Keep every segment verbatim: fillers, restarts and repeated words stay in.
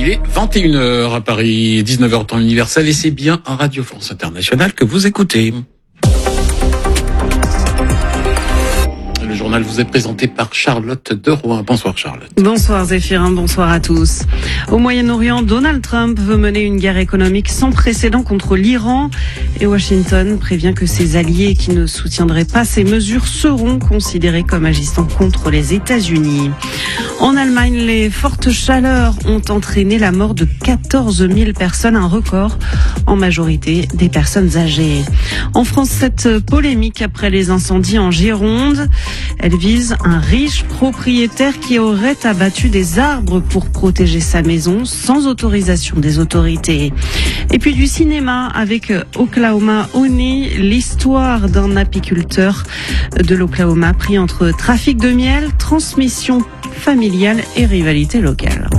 Il est vingt et une heures à Paris, dix-neuf heures temps universel, et c'est bien à Radio France Internationale que vous écoutez. Le journal vous est présenté par Charlotte de Rouen. Bonsoir Charlotte. Bonsoir Zéphirin, bonsoir à tous. Au Moyen-Orient, Donald Trump veut mener une guerre économique sans précédent contre l'Iran et Washington prévient que ses alliés qui ne soutiendraient pas ces mesures seront considérés comme agissant contre les États-Unis. En Allemagne, les fortes chaleurs ont entraîné la mort de quatorze mille personnes, un record, en majorité des personnes âgées. En France, cette polémique après les incendies en Gironde, elle vise un riche propriétaire qui aurait abattu des arbres pour protéger sa maison sans autorisation des autorités. Et puis du cinéma avec Oklahoma Honey, l'histoire d'un apiculteur de l'Oklahoma pris entre trafic de miel, transmission familiale et rivalité locale.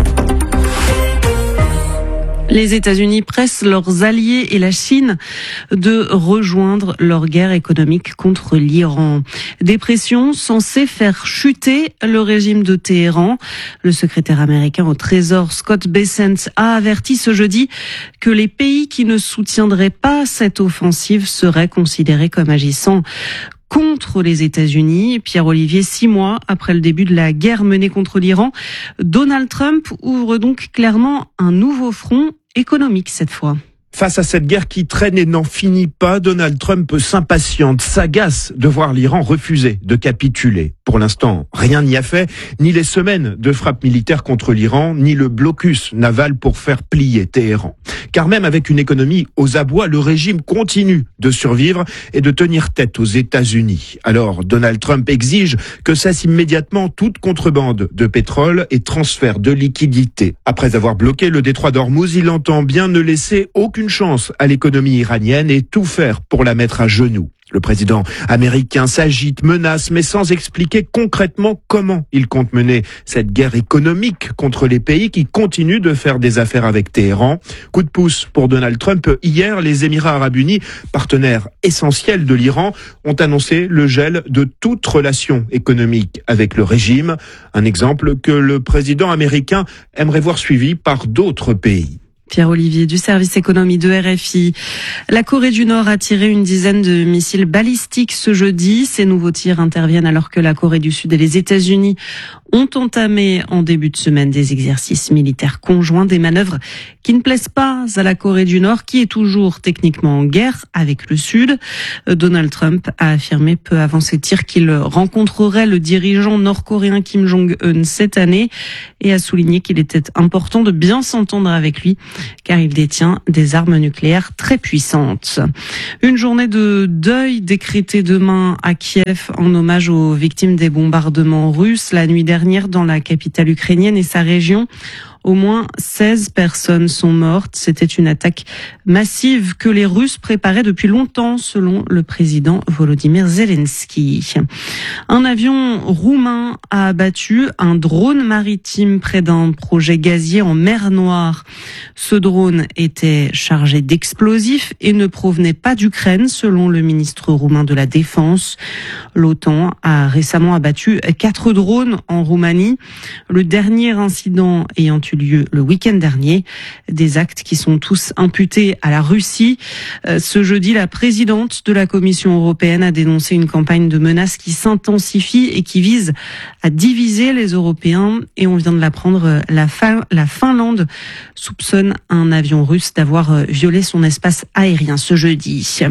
Les États-Unis pressent leurs alliés et la Chine de rejoindre leur guerre économique contre l'Iran. Des pressions censées faire chuter le régime de Téhéran. Le secrétaire américain au Trésor, Scott Bessent, a averti ce jeudi que les pays qui ne soutiendraient pas cette offensive seraient considérés comme agissant contre les États-Unis. Pierre-Olivier, six mois après le début de la guerre menée contre l'Iran, Donald Trump ouvre donc clairement un nouveau front économique cette fois. Face à cette guerre qui traîne et n'en finit pas, Donald Trump s'impatiente, s'agace de voir l'Iran refuser de capituler. Pour l'instant, rien n'y a fait, ni les semaines de frappes militaires contre l'Iran, ni le blocus naval pour faire plier Téhéran. Car même avec une économie aux abois, le régime continue de survivre et de tenir tête aux États-Unis. Alors, Donald Trump exige que cesse immédiatement toute contrebande de pétrole et transfert de liquidités. Après avoir bloqué le détroit d'Ormuz, il entend bien ne laisser aucune chance à l'économie iranienne et tout faire pour la mettre à genoux. Le président américain s'agite, menace, mais sans expliquer concrètement comment il compte mener cette guerre économique contre les pays qui continuent de faire des affaires avec Téhéran. Coup de pouce pour Donald Trump. Hier, les Émirats arabes unis, partenaires essentiels de l'Iran, ont annoncé le gel de toute relation économique avec le régime. Un exemple que le président américain aimerait voir suivi par d'autres pays. Pierre-Olivier du service économie de R F I. La Corée du Nord a tiré une dizaine de missiles balistiques ce jeudi. Ces nouveaux tirs interviennent alors que la Corée du Sud et les États-Unis ont entamé en début de semaine des exercices militaires conjoints, des manœuvres qui ne plaisent pas à la Corée du Nord, qui est toujours techniquement en guerre avec le Sud. Donald Trump a affirmé peu avant ces tirs qu'il rencontrerait le dirigeant nord-coréen Kim Jong-un cette année et a souligné qu'il était important de bien s'entendre avec lui car il détient des armes nucléaires très puissantes. Une journée de deuil décrétée demain à Kiev en hommage aux victimes des bombardements russes la nuit dernière dans la capitale ukrainienne et sa région. Au moins seize personnes sont mortes. C'était une attaque massive que les Russes préparaient depuis longtemps, selon le président Volodymyr Zelensky. Un avion roumain a abattu un drone maritime près d'un projet gazier en mer Noire. Ce drone était chargé d'explosifs et ne provenait pas d'Ukraine, selon le ministre roumain de la Défense. L'OTAN a récemment abattu quatre drones en Roumanie. Le dernier incident ayant eu lieu le week-end dernier. Des actes qui sont tous imputés à la Russie. Ce jeudi, la présidente de la Commission européenne a dénoncé une campagne de menaces qui s'intensifie et qui vise à diviser les Européens. Et on vient de l'apprendre, la, fin, la Finlande soupçonne un avion russe d'avoir violé son espace aérien ce jeudi.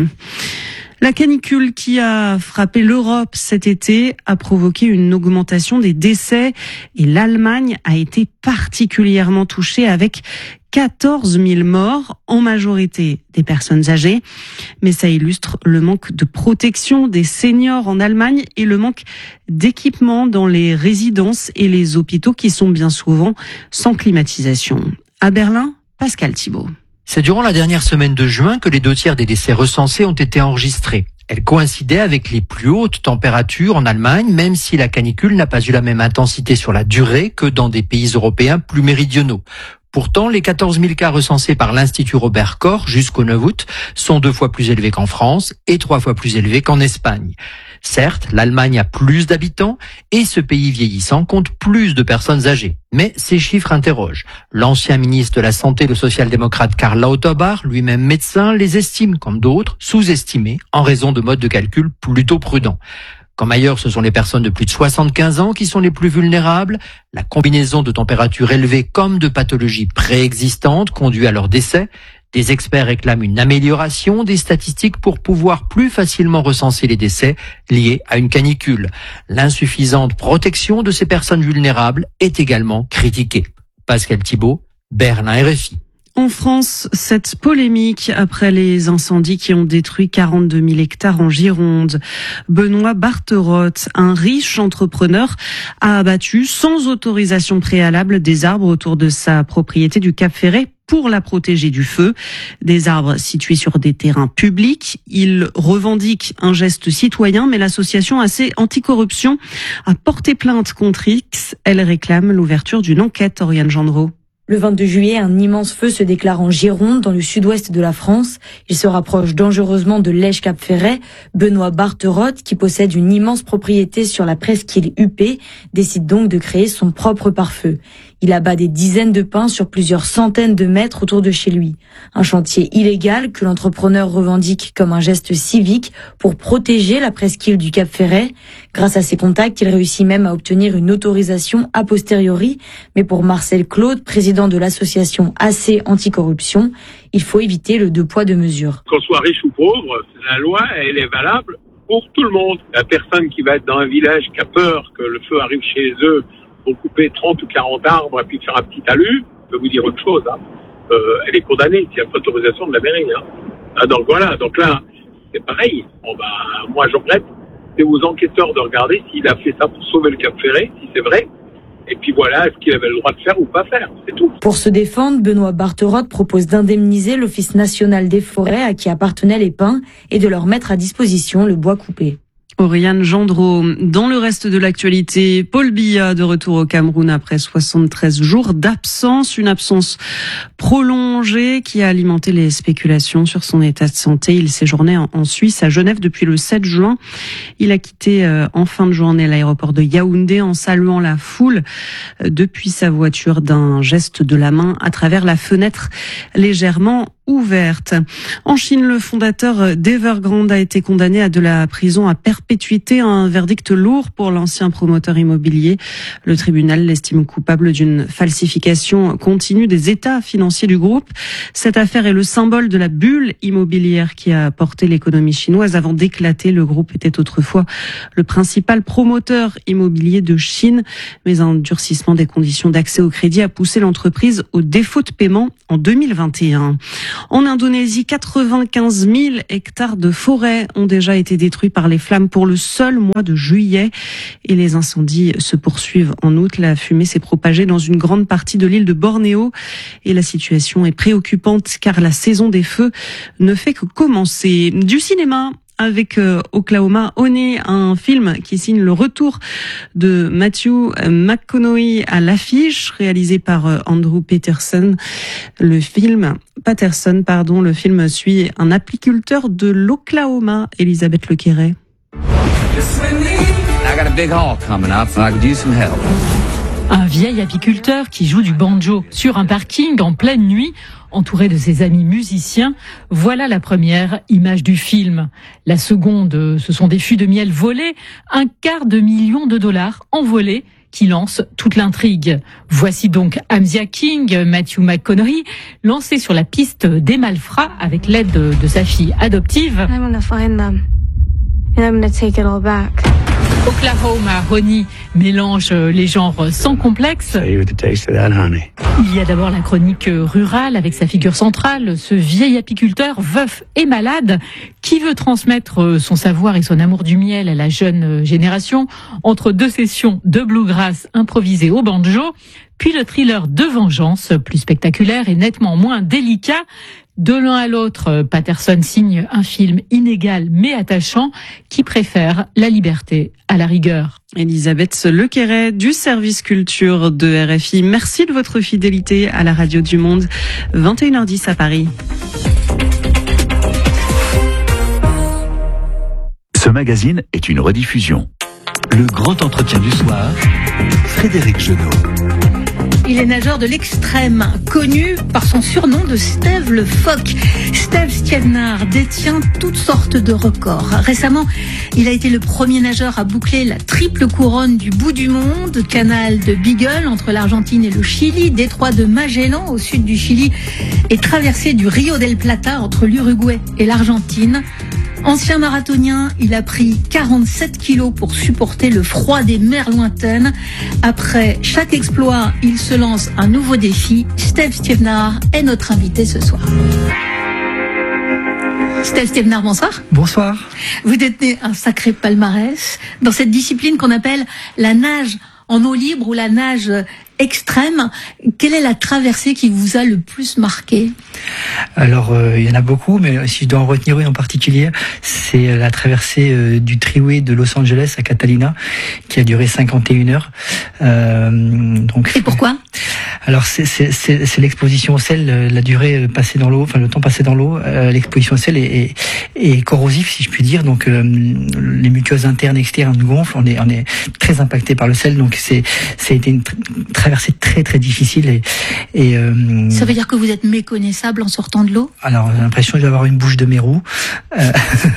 La canicule qui a frappé l'Europe cet été a provoqué une augmentation des décès et l'Allemagne a été particulièrement touchée avec quatorze mille morts, en majorité des personnes âgées. Mais ça illustre le manque de protection des seniors en Allemagne et le manque d'équipements dans les résidences et les hôpitaux qui sont bien souvent sans climatisation. À Berlin, Pascal Thibault. C'est durant la dernière semaine de juin que les deux tiers des décès recensés ont été enregistrés. Elle coïncidait avec les plus hautes températures en Allemagne, même si la canicule n'a pas eu la même intensité sur la durée que dans des pays européens plus méridionaux. Pourtant, les quatorze mille cas recensés par l'Institut Robert Koch jusqu'au neuf août sont deux fois plus élevés qu'en France et trois fois plus élevés qu'en Espagne. Certes, l'Allemagne a plus d'habitants et ce pays vieillissant compte plus de personnes âgées. Mais ces chiffres interrogent. L'ancien ministre de la Santé, le social-démocrate Karl Lauterbach, lui-même médecin, les estime, comme d'autres, sous-estimés en raison de modes de calcul plutôt prudents. Comme ailleurs, ce sont les personnes de plus de soixante-quinze ans qui sont les plus vulnérables. La combinaison de températures élevées comme de pathologies préexistantes conduit à leur décès. Des experts réclament une amélioration des statistiques pour pouvoir plus facilement recenser les décès liés à une canicule. L'insuffisante protection de ces personnes vulnérables est également critiquée. Pascal Thibault, Berlin, R F I. En France, cette polémique après les incendies qui ont détruit quarante-deux mille hectares en Gironde. Benoît Barterotte, un riche entrepreneur, a abattu sans autorisation préalable des arbres autour de sa propriété du Cap Ferret pour la protéger du feu. Des arbres situés sur des terrains publics. Il revendique un geste citoyen, mais l'association A C Anticorruption a porté plainte contre X. Elle réclame l'ouverture d'une enquête, Oriane Gendreau. Le vingt-deux juillet, un immense feu se déclare en Gironde, dans le sud-ouest de la France. Il se rapproche dangereusement de Lège-Cap-Ferret. Benoît Barterotte, qui possède une immense propriété sur la presqu'île Huppé, décide donc de créer son propre pare-feu. Il abat des dizaines de pins sur plusieurs centaines de mètres autour de chez lui. Un chantier illégal que l'entrepreneur revendique comme un geste civique pour protéger la presqu'île du Cap Ferret. Grâce à ses contacts, il réussit même à obtenir une autorisation a posteriori. Mais pour Marcel Claude, président de l'association A C Anticorruption, il faut éviter le deux poids deux mesures. Qu'on soit riche ou pauvre, la loi, elle est valable pour tout le monde. La personne qui va être dans un village qui a peur que le feu arrive chez eux pour couper trente ou quarante arbres et puis faire un petit talus, je peux vous dire autre chose. Hein. Euh, elle est condamnée, s'il n'y a pas d'autorisation de la mairie. Hein. Ah, donc voilà, donc là, c'est pareil. Bon, bah, moi, je regrette. C'est aux enquêteurs de regarder s'il a fait ça pour sauver le Cap Ferret, si c'est vrai. Et puis voilà, est-ce qu'il avait le droit de faire ou pas faire, c'est tout. Pour se défendre, Benoît Barterotte propose d'indemniser l'Office national des forêts à qui appartenaient les pins et de leur mettre à disposition le bois coupé. Oriane Gendreau. Dans le reste de l'actualité, Paul Biya de retour au Cameroun après soixante-treize jours d'absence, une absence prolongée qui a alimenté les spéculations sur son état de santé. Il séjournait en Suisse, à Genève, depuis le sept juin. Il a quitté en fin de journée l'aéroport de Yaoundé en saluant la foule depuis sa voiture d'un geste de la main à travers la fenêtre légèrement ouverte. En Chine, le fondateur d'Evergrande a été condamné à de la prison à perpétuité, un verdict lourd pour l'ancien promoteur immobilier. Le tribunal l'estime coupable d'une falsification continue des états financiers du groupe. Cette affaire est le symbole de la bulle immobilière qui a porté l'économie chinoise avant d'éclater. Le groupe était autrefois le principal promoteur immobilier de Chine, mais un durcissement des conditions d'accès au crédit a poussé l'entreprise au défaut de paiement en deux mille vingt et un. En Indonésie, quatre-vingt-quinze mille hectares de forêt ont déjà été détruits par les flammes pour le seul mois de juillet. Et les incendies se poursuivent en août. La fumée s'est propagée dans une grande partie de l'île de Bornéo. Et la situation est préoccupante car la saison des feux ne fait que commencer. Du cinéma avec euh, Oklahoma Honey, un film qui signe le retour de Matthew McConaughey à l'affiche, réalisé par euh, Andrew Peterson. Le film Patterson, pardon, le film suit un apiculteur de l'Oklahoma, Elisabeth Lequeret. Un vieil apiculteur qui joue du banjo sur un parking en pleine nuit, entouré de ses amis musiciens. Voilà la première image du film. La seconde, ce sont des fûts de miel volés, un quart de million de dollars envolés qui lance toute l'intrigue. Voici donc Amzia King, Matthew McConaughey, lancé sur la piste des malfrats avec l'aide de, de sa fille adoptive. I'm gonna find them and I'm gonna take it all back. Oklahoma Honey mélange les genres sans complexe. Il y a d'abord la chronique rurale avec sa figure centrale, ce vieil apiculteur veuf et malade qui veut transmettre son savoir et son amour du miel à la jeune génération entre deux sessions de bluegrass improvisées au banjo, puis le thriller de vengeance, plus spectaculaire et nettement moins délicat. De l'un à l'autre, Patterson signe un film inégal mais attachant qui préfère la liberté à la rigueur. Elisabeth Lequeret du service culture de R F I. Merci de votre fidélité à la radio du Monde. vingt et une heures dix à Paris. Ce magazine est une rediffusion. Le grand entretien du soir, Frédéric Genot. Il est nageur de l'extrême, connu par son surnom de Steve le phoque. Steve Stievnar détient toutes sortes de records. Récemment, il a été le premier nageur à boucler la triple couronne du bout du monde, canal de Beagle entre l'Argentine et le Chili, détroit de Magellan au sud du Chili et traversée du Rio del Plata entre l'Uruguay et l'Argentine. Ancien marathonien, il a pris quarante-sept kilos pour supporter le froid des mers lointaines. Après chaque exploit, il se lance un nouveau défi. Steve Stievnar est notre invité ce soir. Steve Stievnar, bonsoir. Bonsoir. Vous détenez un sacré palmarès dans cette discipline qu'on appelle la nage en eau libre ou la nage extrême. Quelle est la traversée qui vous a le plus marqué? Alors, euh, il y en a beaucoup, mais si je dois en retenir une en particulier, c'est la traversée euh, du Triway de Los Angeles à Catalina, qui a duré cinquante et une heures. Euh, donc, et pourquoi? Alors, c'est, c'est, c'est, c'est l'exposition au sel, la durée passée dans l'eau, enfin le temps passé dans l'eau. Euh, l'exposition au sel est, est, est corrosif, si je puis dire. Donc, euh, les muqueuses internes et externes gonflent. On est, on est très impacté par le sel. Donc, c'est, ça a été une traversée très très difficile. Et, et euh, ça veut dire que vous êtes méconnaissable en sortant de l'eau? Alors, j'ai l'impression que je vais avoir une bouche de mérou. Euh,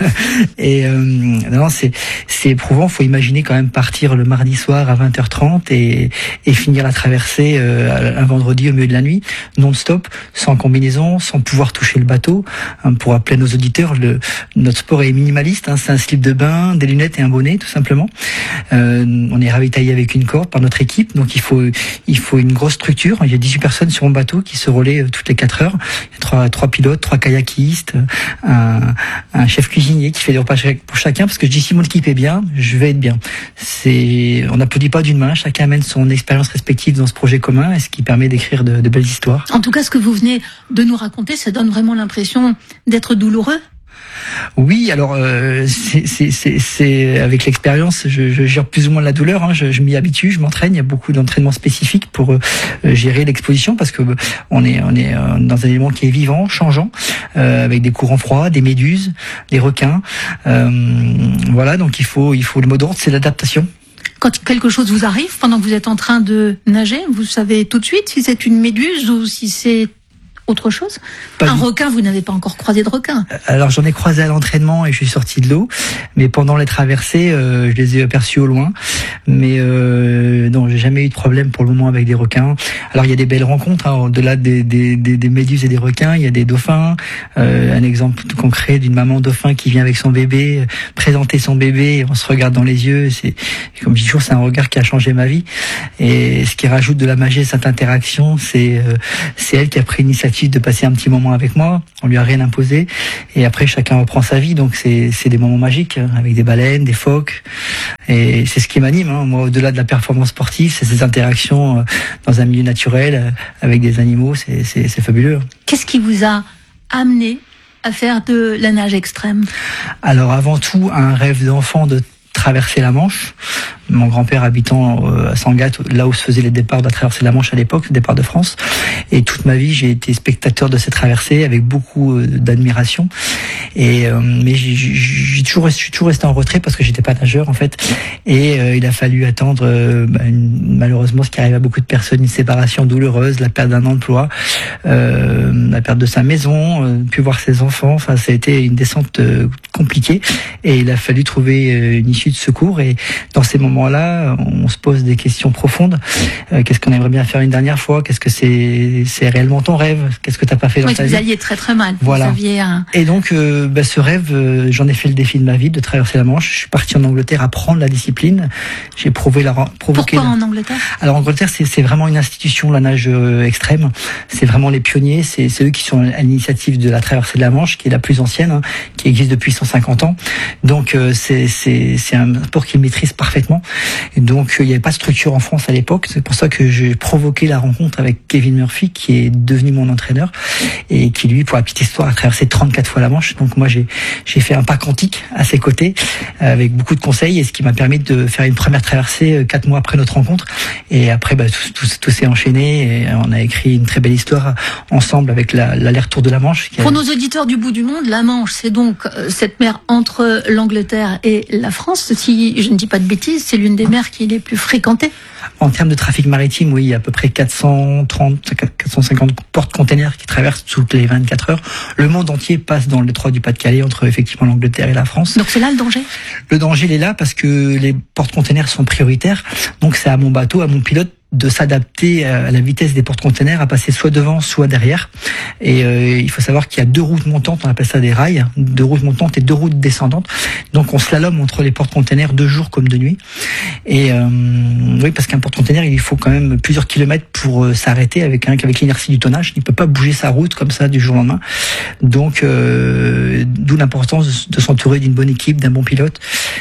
et euh, non, c'est, c'est éprouvant. Faut imaginer quand même partir le mardi soir à vingt heures trente et, et finir la traversée euh, un vendredi au milieu de la nuit, non-stop, sans combinaison, sans pouvoir toucher le bateau. Hein, pour rappeler à nos auditeurs, le, notre sport est minimaliste. Hein, c'est un slip de bain, des lunettes et un bonnet, tout simplement. Euh, on est ravitaillé avec une corde par notre équipe, donc il faut il faut une grosse structure. Il y a dix-huit personnes sur mon bateau qui se relaient toutes les quatre heures. Il y a trois, trois pilotes, trois kayakistes, un, un chef cuisinier qui fait des repas pour chacun, parce que je dis si mon équipe est bien, je vais être bien. C'est, on n'applaudit pas d'une main, chacun amène son expérience respective dans ce projet commun, et ce qui permet d'écrire de, de belles histoires. En tout cas, ce que vous venez de nous raconter, ça donne vraiment l'impression d'être douloureux. Oui, alors euh, c'est, c'est, c'est, c'est avec l'expérience, je, je gère plus ou moins la douleur. Hein, je, je m'y habitue, je m'entraîne. Il y a beaucoup d'entraînements spécifiques pour euh, gérer l'exposition, parce que euh, on est on est euh, dans un élément qui est vivant, changeant, euh, avec des courants froids, des méduses, des requins. Euh, voilà, donc il faut il faut le mot d'ordre, c'est l'adaptation. Quand quelque chose vous arrive pendant que vous êtes en train de nager, vous savez tout de suite si c'est une méduse ou si c'est autre chose? Pas un requin, vous n'avez pas encore croisé de requin? Alors j'en ai croisé à l'entraînement et je suis sorti de l'eau, mais pendant les traversées, euh, je les ai aperçus au loin. Mais euh, non, j'ai jamais eu de problème pour le moment avec des requins. Alors il y a des belles rencontres, hein, au-delà des, des, des, des méduses et des requins, il y a des dauphins. Euh, un exemple concret d'une maman dauphin qui vient avec son bébé, présenter son bébé, et on se regarde dans les yeux. C'est, comme je dis toujours, c'est un regard qui a changé ma vie. Et ce qui rajoute de la magie à cette interaction, c'est euh, c'est elle qui a pris l'initiative de passer un petit moment avec moi. On lui a rien imposé, et après chacun reprend sa vie. Donc c'est c'est des moments magiques, hein, avec des baleines, des phoques, et c'est ce qui m'anime. Hein. Moi, au-delà de la performance sportive, c'est ces interactions euh, dans un milieu naturel euh, avec des animaux. C'est c'est c'est fabuleux. Qu'est-ce qui vous a amené à faire de la nage extrême? Alors avant tout, un rêve d'enfant de traverser la Manche. Mon grand-père habitant à Sangatte, là où se faisaient les départs de la traversée de la Manche à l'époque, le départ de France. Et toute ma vie, j'ai été spectateur de cette traversée avec beaucoup d'admiration. Et euh, mais j'ai, j'ai toujours, je suis toujours resté en retrait parce que j'étais pas nageur en fait. Et euh, il a fallu attendre, euh, bah, une, malheureusement, ce qui arrive à beaucoup de personnes, une séparation douloureuse, la perte d'un emploi, euh, la perte de sa maison, euh, puis voir ses enfants. Enfin, ça a été une descente euh, compliquée. Et il a fallu trouver euh, une issue de secours. Et dans ces moments-là, on se pose des questions profondes. Euh, qu'est-ce qu'on aimerait bien faire une dernière fois? Qu'est-ce que c'est, c'est réellement ton rêve? Qu'est-ce que t'as pas fait dans oui, ta vous vie? Vous alliez très très mal. Voilà. Vous aviez un... Et donc, euh, bah, ce rêve, euh, j'en ai fait le défi de ma vie, de traverser la Manche. Je suis parti en Angleterre apprendre la discipline. J'ai prouvé la provoqué. Pourquoi la... en Angleterre? Alors en Angleterre, c'est, c'est vraiment une institution, la nage euh, extrême. C'est vraiment les pionniers. C'est, c'est eux qui sont à l'initiative de la traversée de la Manche, qui est la plus ancienne, hein, qui existe depuis cent cinquante ans. Donc euh, c'est, c'est, c'est un sport qu'ils maîtrisent parfaitement. Et donc il n'y avait pas de structure en France à l'époque. C'est pour ça que j'ai provoqué la rencontre avec Kevin Murphy, qui est devenu mon entraîneur et qui lui, pour la petite histoire, a traversé trente-quatre fois la Manche. Donc moi j'ai j'ai fait un pas quantique à ses côtés avec beaucoup de conseils, et ce qui m'a permis de faire une première traversée quatre mois après notre rencontre. Et après bah, tout, tout, tout s'est enchaîné et on a écrit une très belle histoire ensemble avec la, l'aller-retour de la Manche. Pour a... nos auditeurs du bout du monde, la Manche, c'est donc cette mer entre l'Angleterre et la France. Si je ne dis pas de bêtises, c'est l'une des mers qui est les plus fréquentées. En termes de trafic maritime, oui, il y a à peu près quatre cent trente, quatre cent cinquante porte-containers qui traversent toutes les vingt-quatre heures. Le monde entier passe dans le détroit du Pas-de-Calais entre effectivement l'Angleterre et la France. Donc c'est là le danger ? Le danger, il est là parce que les porte-containers sont prioritaires. Donc c'est à mon bateau, à mon pilote, de s'adapter à la vitesse des porte-containers, à passer soit devant, soit derrière. Et euh, il faut savoir qu'il y a deux routes montantes, on appelle ça des rails, deux routes montantes et deux routes descendantes. Donc on slalome entre les porte-containers de jour comme de nuit. Et euh, oui, parce qu'un porte-container, il faut quand même plusieurs kilomètres pour euh, s'arrêter avec un, avec l'inertie du tonnage. Il peut pas bouger sa route comme ça du jour au lendemain. Donc euh, d'où l'importance de, de s'entourer d'une bonne équipe, d'un bon pilote.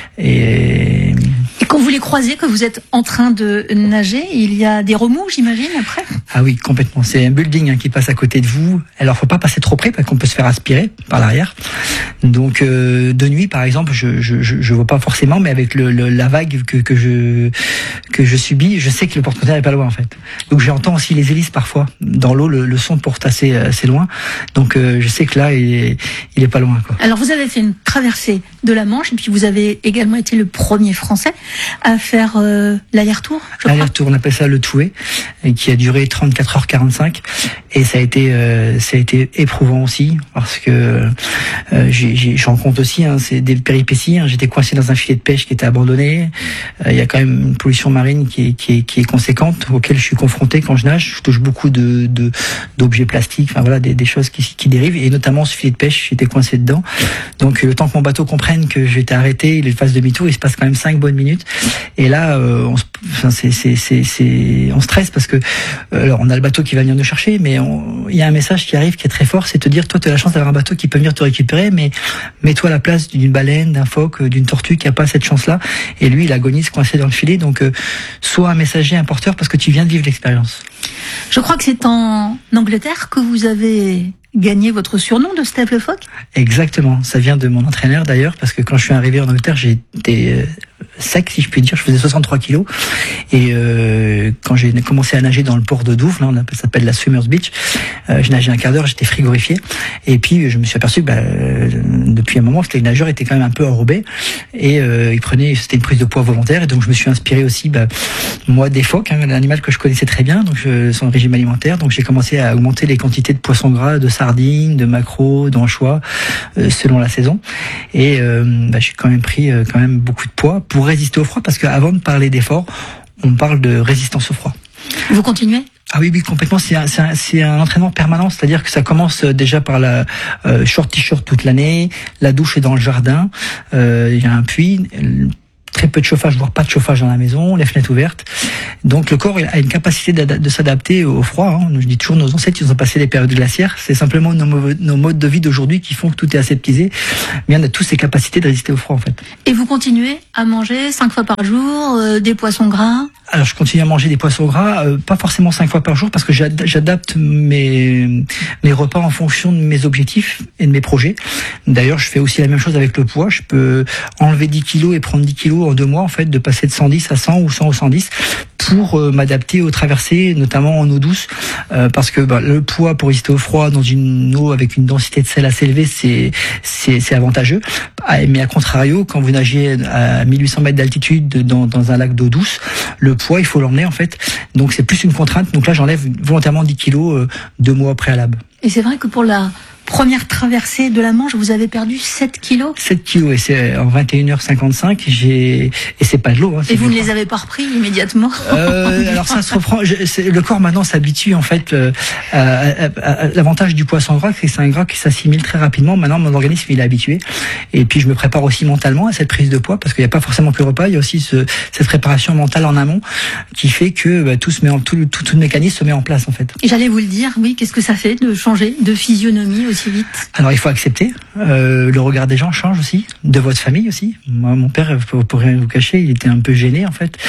Et Et quand vous les croisez, que vous êtes en train de nager, il y a des remous, j'imagine, après ? Ah oui, complètement. C'est un building hein, qui passe à côté de vous. Alors, faut pas passer trop près parce qu'on peut se faire aspirer par l'arrière. Donc, euh, de nuit, par exemple, je, je, je, je vois pas forcément, mais avec le, le, la vague que, que je que je subis, je sais que le porte-container est pas loin en fait. Donc, j'entends aussi les hélices parfois dans l'eau. Le, le son porte assez assez loin. Donc, euh, je sais que là, il est, il est pas loin, quoi. Alors, vous avez fait une traversée de la Manche et puis vous avez également été le premier Français à faire euh, l'aller-retour. L'aller-retour, on appelle ça le Toué, qui a duré trente-quatre heures quarante-cinq, et ça a été euh, ça a été éprouvant aussi parce que euh, j'ai, j'ai, je rencontre aussi hein, c'est des péripéties. Hein. J'étais coincé dans un filet de pêche qui était abandonné. Il euh, y a quand même une pollution marine qui est, qui est qui est conséquente auquel je suis confronté quand je nage. Je touche beaucoup de, de d'objets plastiques, enfin voilà des, des choses qui, qui dérivent, et notamment ce filet de pêche. J'étais coincé dedans. Donc le temps que mon bateau comprenne que j'étais arrêté, il fasse demi-tour, il se passe quand même cinq bonnes minutes. Et là, euh, on, enfin, c'est, c'est, c'est, c'est, on stresse parce que euh, alors on a le bateau qui va venir nous chercher, mais il y a un message qui arrive qui est très fort, c'est de te dire toi tu as la chance d'avoir un bateau qui peut venir te récupérer, mais mets-toi à la place d'une baleine, d'un phoque, d'une tortue qui a pas cette chance-là. Et lui, il agonise coincé dans le filet. Donc euh, sois un messager, un porteur, parce que tu viens de vivre l'expérience. Je crois que c'est en Angleterre que vous avez gagné votre surnom de Steve le Phoque. Exactement, ça vient de mon entraîneur d'ailleurs, parce que quand je suis arrivé en Angleterre, j'ai été euh, sec, si je puis dire, je faisais soixante-trois kilos, et euh, quand j'ai commencé à nager dans le port de Douvres, là, on appelle, ça s'appelle la Swimmers Beach, euh, je nageais un quart d'heure, j'étais frigorifié, et puis je me suis aperçu que bah, euh, depuis un moment, que les nageurs étaient quand même un peu enrobés, et euh, ils prenaient, c'était une prise de poids volontaire, et donc je me suis inspiré aussi, bah, moi, des phoques, hein, l'animal que je connaissais très bien, donc je, son régime alimentaire, donc j'ai commencé à augmenter les quantités de poissons gras, de sardines, de maquereaux, d'anchois, euh, selon la saison. Et euh, bah, j'ai quand même pris euh, quand même beaucoup de poids pour résister au froid, parce qu'avant de parler d'effort, on parle de résistance au froid. Vous continuez ? Ah oui, oui, complètement. C'est un, c'est un, c'est un entraînement permanent, c'est-à-dire que ça commence déjà par la euh, short t-shirt toute l'année, la douche est dans le jardin, euh, il y a un puits, très peu de chauffage, voire pas de chauffage dans la maison, les fenêtres ouvertes. Donc le corps a une capacité de s'adapter au froid. Hein. Je dis toujours, nos ancêtres, ils ont passé les périodes glaciaires. C'est simplement nos, nos modes de vie d'aujourd'hui qui font que tout est aseptisé. Mais on a tous ces capacités de résister au froid, en fait. Et vous continuez à manger cinq fois par jour euh, des poissons gras ? Alors je continue à manger des poissons gras, euh, pas forcément cinq fois par jour, parce que j'adapte mes mes repas en fonction de mes objectifs et de mes projets. D'ailleurs, je fais aussi la même chose avec le poids. Je peux enlever dix kilos et prendre dix kilos en deux mois, en fait, de passer de cent dix à cent ou cent ou cent dix pour euh, m'adapter aux traversées, notamment en eau douce, euh, parce que bah, le poids pour résister au froid dans une eau avec une densité de sel assez élevée, c'est c'est, c'est avantageux. Mais à contrario, quand vous nagez à mille huit cents mètres d'altitude dans, dans un lac d'eau douce, le poids, il faut l'emmener en fait. Donc c'est plus une contrainte. Donc là, j'enlève volontairement dix kilos euh, deux mois préalable. Et c'est vrai que pour la première traversée de la Manche, vous avez perdu sept kilos. sept kilos, et c'est en vingt et une heures cinquante-cinq, j'ai, et c'est pas de l'eau. Hein, et vous ne les avez pas repris immédiatement? euh, Alors ça se reprend, je, c'est, le corps maintenant s'habitue en fait, euh, Euh, l'avantage du poisson gras, c'est que c'est un gras qui s'assimile très rapidement. Maintenant, mon organisme il est habitué. Et puis je me prépare aussi mentalement à cette prise de poids, parce qu'il n'y a pas forcément que le repas, il y a aussi ce, cette préparation mentale en amont qui fait que bah, tout se met en, tout, tout, tout le mécanisme se met en place en fait. Et j'allais vous le dire, oui, qu'est-ce que ça fait de changer de physionomie aussi vite? Alors il faut accepter. Euh, le regard des gens change aussi, de votre famille aussi. Moi, mon père, pour, pour rien vous cacher, il était un peu gêné en fait,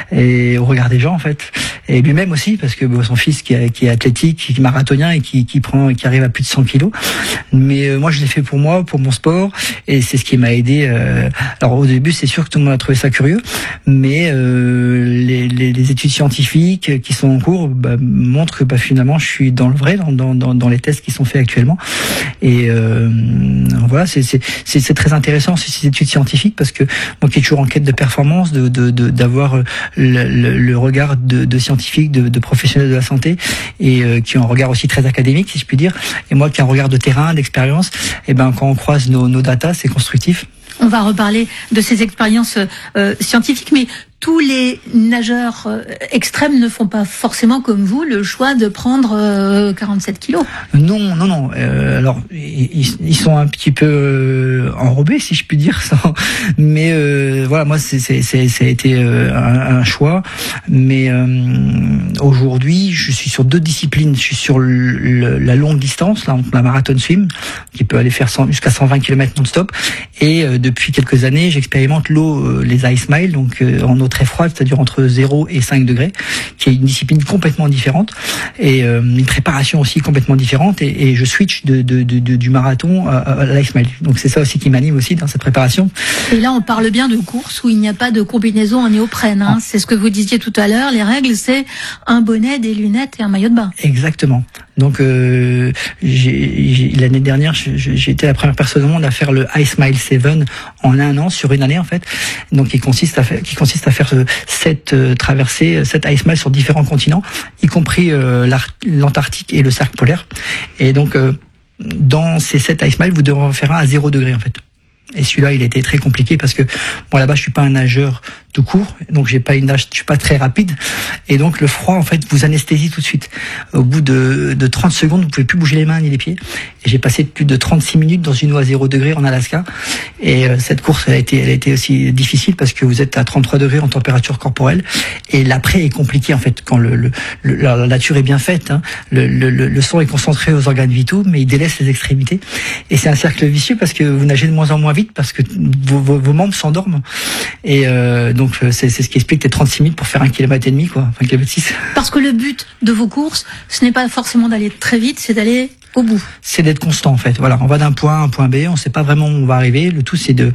et au regard des gens en fait, et lui-même aussi, parce que bon, son fils qui est, qui est athlétique, qui est marathonien et qui, qui prend, qui arrive à plus de cent kilos. Mais euh, moi, je l'ai fait pour moi, pour mon sport, et c'est ce qui m'a aidé. Euh, alors au début, c'est sûr que tout le monde a trouvé ça curieux, mais euh, les, les, les études scientifiques qui sont en cours bah, montrent que bah, finalement, je suis dans le vrai, dans, dans, dans les tests qui sont faits actuellement. Et euh, voilà, c'est, c'est, c'est, c'est très intéressant ces études scientifiques, parce que moi qui est toujours en quête de performance, de, de, de d'avoir le, le, le regard de, de scientifiques, de, de professionnels de la santé, et euh, qui ont un regard aussi très académique, si je puis dire, et moi qui ai un regard de terrain, d'expérience, et ben quand on croise nos, nos datas, c'est constructif. On va reparler de ces expériences euh, scientifiques, mais tous les nageurs euh, extrêmes ne font pas forcément comme vous le choix de prendre euh, quarante-sept kilos. Non, non, non. Euh, alors, ils, ils sont un petit peu euh, enrobés, si je puis dire. Mais euh, voilà, moi, c'est, c'est, c'est, ça a été euh, un, un choix. Mais euh, aujourd'hui, je suis sur deux disciplines. Je suis sur le, le, la longue distance, là, la marathon swim, qui peut aller faire cent, jusqu'à cent vingt kilomètres non-stop. Et euh, depuis quelques années, j'expérimente l'eau, euh, les ice miles, donc euh, en eau très froide, c'est-à-dire entre zéro et cinq degrés, qui est une discipline complètement différente et euh, une préparation aussi complètement différente. Et, et je switch de, de, de, de, du marathon à, à l'ice mile. Donc c'est ça aussi qui m'anime aussi dans cette préparation. Et là, on parle bien de course où il n'y a pas de combinaison en néoprène. Hein. C'est ce que vous disiez tout à l'heure. Les règles, c'est un bonnet, des lunettes et un maillot de bain. Exactement. Donc euh, j'ai, j'ai, l'année dernière, j'ai été la première personne au monde à faire le Ice Mile sept en un an, sur une année en fait. Donc qui consiste à faire, qui consiste à faire sept euh, traversées, sept Ice Miles sur différents continents, y compris euh, l'Antarctique et le cercle polaire. Et donc euh, dans ces sept Ice Miles, vous devrez en faire un à zéro degré en fait. Et celui-là, il a été très compliqué parce que moi là-bas, je suis pas un nageur tout court, donc j'ai pas une nage, je suis pas très rapide, et donc le froid en fait vous anesthésie tout de suite. Au bout de, de trente secondes, vous pouvez plus bouger les mains ni les pieds. Et j'ai passé plus de trente-six minutes dans une eau à zéro degré en Alaska. Et euh, cette course, elle a été, elle a été aussi difficile parce que vous êtes à trente-trois degrés en température corporelle. Et l'après est compliqué en fait quand le, le, le la nature est bien faite. Hein, le, le, le sang est concentré aux organes vitaux, mais il délaisse les extrémités. Et c'est un cercle vicieux parce que vous nagez de moins en moins vite parce que vos, vos, vos membres s'endorment. Et euh, donc c'est, c'est ce qui explique les trente-six minutes pour faire un kilomètre et demi, quoi, un kilomètre six. Parce que le but de vos courses, ce n'est pas forcément d'aller très vite, c'est d'aller au bout. C'est d'être constant en fait. Voilà, on va d'un point A à un point B, on ne sait pas vraiment où on va arriver. Le tout c'est de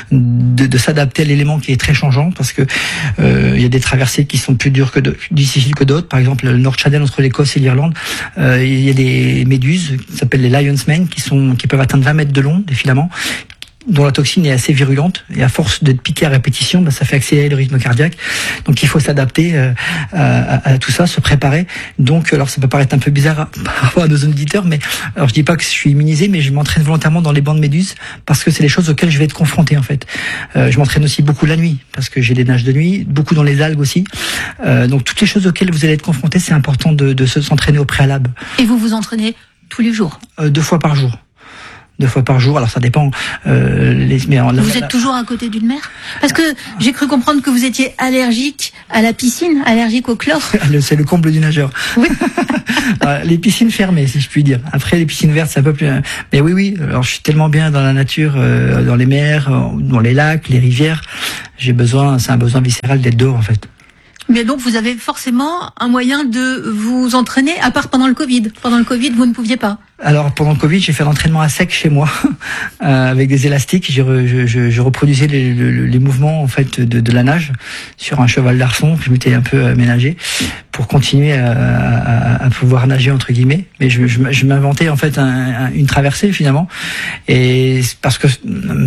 de, de s'adapter à l'élément qui est très changeant parce que euh, il y a des traversées qui sont plus dures que de, difficiles que d'autres. Par exemple, le North Channel entre l'Écosse et l'Irlande, euh, il y a des méduses qui s'appellent les Lion's Mane qui sont qui peuvent atteindre vingt mètres de long, des filaments, dont la toxine est assez virulente, et à force de piquer à répétition, bah, ça fait accélérer le rythme cardiaque. Donc il faut s'adapter euh, à, à tout ça, se préparer. Donc alors ça peut paraître un peu bizarre à, par rapport à nos auditeurs, mais alors je dis pas que je suis immunisé, mais je m'entraîne volontairement dans les bancs de méduses parce que c'est les choses auxquelles je vais être confronté en fait. Euh, je m'entraîne aussi beaucoup la nuit parce que j'ai des nages de nuit, beaucoup dans les algues aussi. Euh, donc toutes les choses auxquelles vous allez être confronté, c'est important de, de se s'entraîner au préalable. Et vous vous entraînez tous les jours? euh, Deux fois par jour. Deux fois par jour, alors ça dépend. Euh, les, mais alors, vous la, êtes la, toujours à côté d'une mer? Parce que j'ai cru comprendre que vous étiez allergique à la piscine, allergique au chlore. C'est le comble du nageur. Oui. Les piscines fermées, si je puis dire. Après, les piscines vertes, c'est un peu plus... Mais oui, oui, alors je suis tellement bien dans la nature, euh, dans les mers, dans les lacs, les rivières. J'ai besoin, c'est un besoin viscéral d'être dehors, en fait. Mais donc, vous avez forcément un moyen de vous entraîner, à part pendant le Covid. Pendant le Covid, vous ne pouviez pas. Alors, pendant le Covid, j'ai fait l'entraînement à sec chez moi, euh, avec des élastiques. Je, je, je, je reproduisais les, les, les mouvements, en fait, de, de la nage sur un cheval d'arçon que je m'étais un peu aménagé pour continuer à, à, à pouvoir nager, entre guillemets. Mais je, je, je m'inventais, en fait, un, un, une traversée, finalement. Et parce que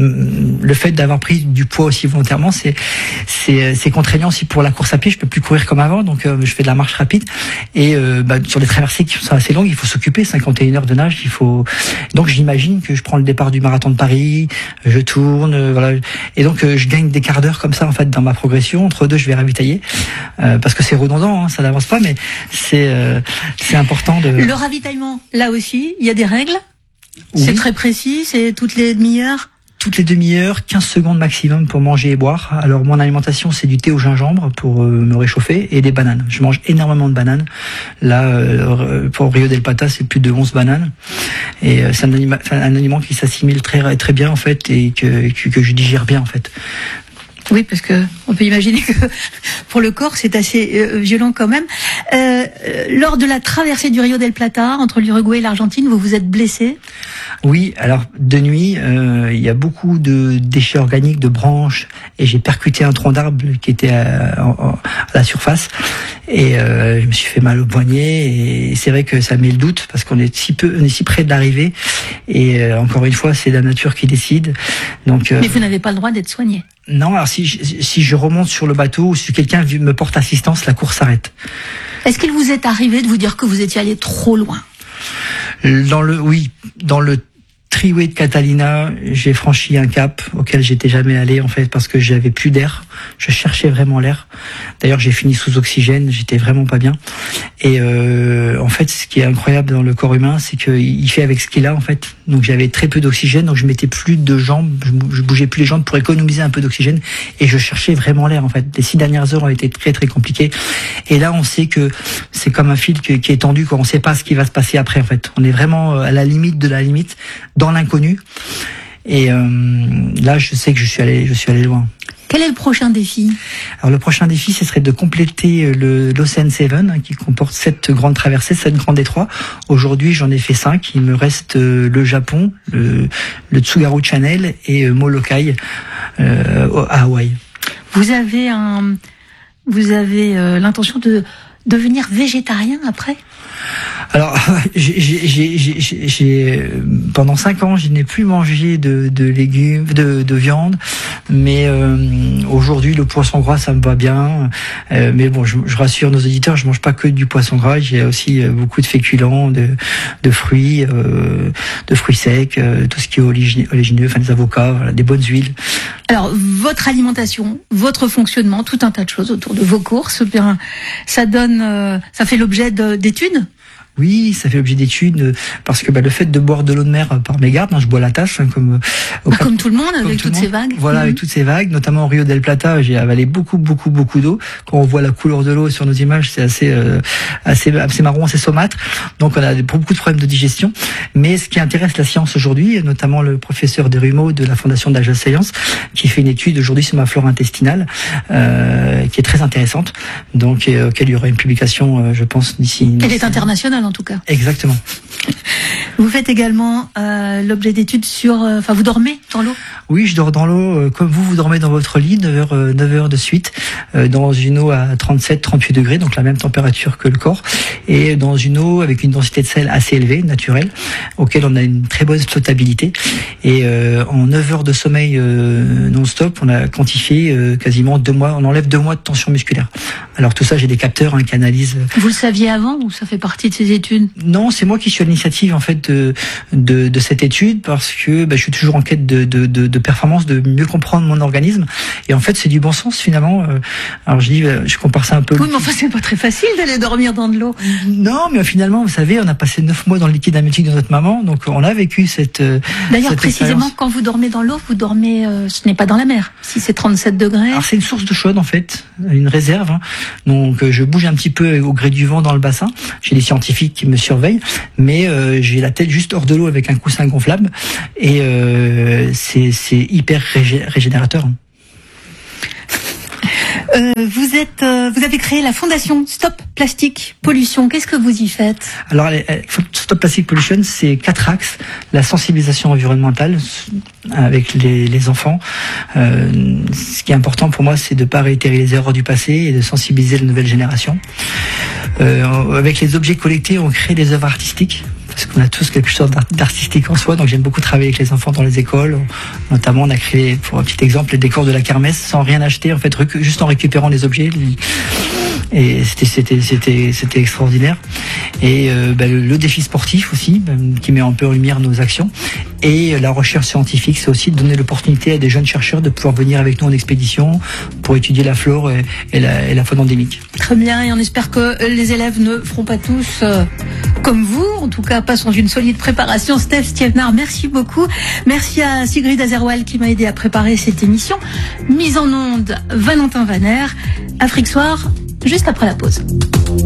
le fait d'avoir pris du poids aussi volontairement, c'est, c'est, c'est contraignant aussi pour la course à pied. Je peux plus courir comme avant, donc euh, je fais de la marche rapide. Et euh, bah, sur des traversées qui sont assez longues, il faut s'occuper, cinquante et une heures de nage. tournage. Il faut donc j'imagine que je prends le départ du marathon de Paris, je tourne, euh, voilà, et donc euh, je gagne des quarts d'heure comme ça en fait dans ma progression. Entre deux, je vais ravitailler euh, parce que c'est redondant, hein, ça n'avance pas, mais c'est euh, c'est important de. Le ravitaillement, là aussi, il y a des règles. Oui. C'est très précis, c'est toutes les demi-heures. Toutes les demi-heures, quinze secondes maximum pour manger et boire. Alors mon alimentation, c'est du thé au gingembre pour euh, me réchauffer et des bananes. Je mange énormément de bananes. Là, euh, pour Rio del Plata, c'est plus de onze bananes. Et euh, c'est un, anima- un aliment qui s'assimile très très bien en fait et que, que, que je digère bien en fait. Oui, parce que on peut imaginer que pour le corps, c'est assez euh, violent quand même. Euh, lors de la traversée du Rio del Plata, entre l'Uruguay et l'Argentine, vous vous êtes blessé ? Oui, alors de nuit, euh, il y a beaucoup de déchets organiques, de branches, et j'ai percuté un tronc d'arbre qui était à, à, à la surface, et euh, je me suis fait mal au poignet, et c'est vrai que ça met le doute, parce qu'on est si peu, on est si près de l'arrivée, et euh, encore une fois, c'est la nature qui décide. Donc, euh, mais vous n'avez pas le droit d'être soigné. Non, alors si je, si je remonte sur le bateau ou si quelqu'un me porte assistance, la course s'arrête. Est-ce qu'il vous est arrivé de vous dire que vous étiez allé trop loin ? Dans le, oui, dans le Triway de Catalina, j'ai franchi un cap auquel j'étais jamais allé en fait parce que j'avais plus d'air. Je cherchais vraiment l'air. D'ailleurs, j'ai fini sous oxygène, j'étais vraiment pas bien. Et euh, en fait, ce qui est incroyable dans le corps humain, c'est qu'il fait avec ce qu'il a en fait. Donc j'avais très peu d'oxygène, donc je mettais plus de jambes, je bougeais plus les jambes pour économiser un peu d'oxygène et je cherchais vraiment l'air en fait. Les six dernières heures ont été très très compliquées. Et là, on sait que c'est comme un fil qui est tendu, quoi. On sait pas ce qui va se passer après en fait. On est vraiment à la limite de la limite, dans l'inconnu. Et euh, là, je sais que je suis allé, je suis allé loin. Quel est le prochain défi ? Alors le prochain défi, ce serait de compléter le l'Ocean sept, qui comporte sept grandes traversées, sept grands détroits. Aujourd'hui, j'en ai fait cinq. Il me reste le Japon, le, le Tsugaru Channel et Molokai euh, à Hawaï. Vous avez un, vous avez euh, l'intention de devenir végétarien après ? Alors, j'ai, j'ai, j'ai, j'ai, j'ai, pendant cinq ans, je n'ai plus mangé de, de légumes, de, de viande, mais euh, aujourd'hui, le poisson gras, ça me va bien. Euh, mais bon, je, je rassure nos auditeurs, je mange pas que du poisson gras, j'ai aussi beaucoup de féculents, de, de fruits, euh, de fruits secs, euh, tout ce qui est oléagineux, enfin des avocats, voilà, des bonnes huiles. Alors, votre alimentation, votre fonctionnement, tout un tas de choses autour de vos courses, ça donne, euh, ça fait l'objet de, d'études ? Oui, ça fait l'objet d'études parce que bah, le fait de boire de l'eau de mer par mégarde, hein, je bois la tasse, hein, comme bah, comme tout le monde avec toutes ces vagues. Voilà, mmh. avec toutes ces vagues, notamment au Rio del Plata, j'ai avalé beaucoup, beaucoup, beaucoup d'eau. Quand on voit la couleur de l'eau sur nos images, c'est assez, euh, assez, assez marron, assez saumâtre. Donc on a beaucoup de problèmes de digestion. Mais ce qui intéresse la science aujourd'hui, notamment le professeur Derumeau de la Fondation d'Aja Science, qui fait une étude aujourd'hui sur ma flore intestinale, euh, qui est très intéressante. Donc euh, auquel il y aura une publication, euh, je pense, d'ici. Elle est internationale. En tout cas. Exactement. Vous faites également euh, l'objet d'études sur... Enfin, euh, vous dormez dans l'eau ? Oui, je dors dans l'eau euh, comme vous, vous dormez dans votre lit, neuf heures, euh, neuf heures de suite, euh, dans une eau à trente-sept, trente-huit degrés, donc la même température que le corps, et dans une eau avec une densité de sel assez élevée, naturelle, auquel on a une très bonne flottabilité. Et euh, en neuf heures de sommeil euh, non-stop, on a quantifié euh, quasiment deux mois, on enlève deux mois de tension musculaire. Alors tout ça, j'ai des capteurs hein, qui analysent... Vous le saviez avant ou ça fait partie de ces études ? Non, c'est moi qui suis à l'initiative en fait de de, de cette étude parce que bah, je suis toujours en quête de, de de de performance, de mieux comprendre mon organisme et en fait c'est du bon sens finalement. Alors je dis, je compare ça un peu. Oui, mais enfin c'est pas très facile d'aller dormir dans de l'eau. Non, mais finalement vous savez, on a passé neuf mois dans le liquide amniotique de notre maman, donc on a vécu cette. D'ailleurs cette précisément expérience. Quand vous dormez dans l'eau, vous dormez, euh, ce n'est pas dans la mer. Si c'est trente-sept degrés. Alors c'est une source d'eau chaude en fait, une réserve. Hein. Donc je bouge un petit peu au gré du vent dans le bassin. J'ai des scientifiques qui me surveillent, mais euh, j'ai la tête juste hors de l'eau avec un coussin gonflable et euh, c'est c'est hyper régé- régénérateur. Euh, vous êtes, euh, vous avez créé la fondation Stop Plastique Pollution. Qu'est-ce que vous y faites ? Alors, Stop Plastic Pollution, c'est quatre axes. La sensibilisation environnementale avec les, les enfants. Euh, ce qui est important pour moi, c'est de ne pas réitérer les erreurs du passé et de sensibiliser la nouvelle génération. Euh, avec les objets collectés, on crée des œuvres artistiques. Parce qu'on a tous quelque chose d'artistique en soi, donc j'aime beaucoup travailler avec les enfants dans les écoles. Notamment, on a créé, pour un petit exemple, les décors de la kermesse sans rien acheter, en fait, juste en récupérant les objets. Et c'était c'était c'était c'était extraordinaire. Et euh, bah, le, le défi sportif aussi, bah, qui met un peu en lumière nos actions. Et la recherche scientifique, c'est aussi de donner l'opportunité à des jeunes chercheurs de pouvoir venir avec nous en expédition pour étudier la flore et, et, la, et la faune endémique. Très bien, et on espère que les élèves ne feront pas tous euh, comme vous, en tout cas pas sans une solide préparation. Steph Stievnar, merci beaucoup. Merci à Sigrid Azerwal qui m'a aidé à préparer cette émission. Mise en onde, Valentin Vaner. Afrique Soir, juste après la pause.